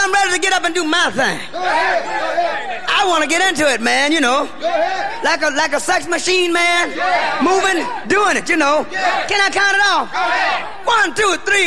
I'm ready to get up and do my thing. I want to get into it, man, you know. Like a sex machine, man. Moving, doing it, you know. Can I count it off? 1, 2, 3.